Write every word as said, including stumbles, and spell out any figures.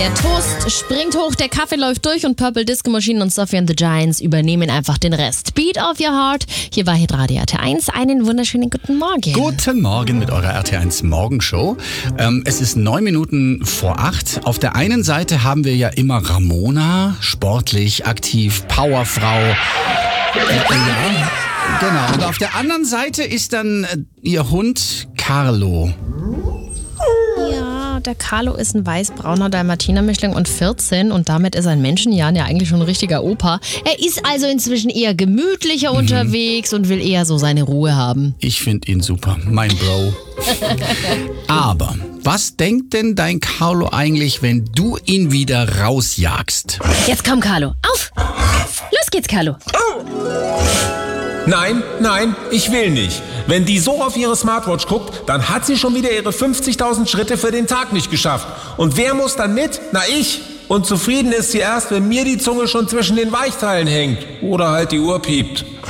Der Toast springt hoch, der Kaffee läuft durch und Purple Disco Machine und Sophie and the Giants übernehmen einfach den Rest. Beat of your heart. Hier war Hitradio R T eins. Einen wunderschönen guten Morgen. Guten Morgen mit eurer R T eins Morgenshow. Ähm, es ist neun Minuten vor acht. Auf der einen Seite haben wir ja immer Ramona, sportlich, aktiv, Powerfrau. Äh, ja, genau. Und auf der anderen Seite ist dann äh, ihr Hund Carlo. Ja, der Carlo ist ein weiß-brauner Dalmatiner-Mischling und vierzehn und damit ist ein Menschenjahren ja eigentlich schon ein richtiger Opa. Er ist also inzwischen eher gemütlicher mhm. unterwegs und will eher so seine Ruhe haben. Ich finde ihn super, mein Bro. Aber was denkt denn dein Carlo eigentlich, wenn du ihn wieder rausjagst? Jetzt komm, Carlo, auf! Los geht's, Carlo. Nein, nein, ich will nicht. Wenn die so auf ihre Smartwatch guckt, dann hat sie schon wieder ihre fünfzigtausend Schritte für den Tag nicht geschafft. Und wer muss dann mit? Na, ich. Und zufrieden ist sie erst, wenn mir die Zunge schon zwischen den Weichteilen hängt. Oder halt die Uhr piept.